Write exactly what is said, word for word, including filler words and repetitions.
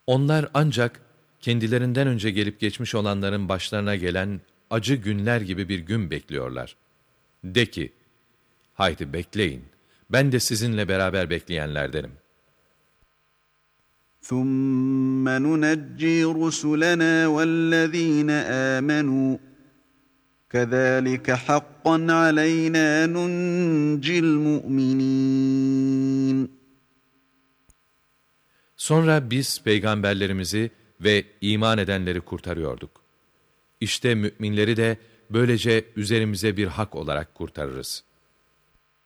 Onlar ancak kendilerinden önce gelip geçmiş olanların başlarına gelen acı günler gibi bir gün bekliyorlar. De ki, haydi bekleyin, ben de sizinle beraber bekleyenlerdenim. ثُمَّ نُنَجِّي رُسُلَنَا وَالَّذ۪ينَ آمَنُوا كَذَٰلِكَ حَقًّا عَلَيْنَا نُنْجِي الْمُؤْمِنِينَ. Sonra biz peygamberlerimizi ve iman edenleri kurtarıyorduk. İşte müminleri de böylece üzerimize bir hak olarak kurtarırız.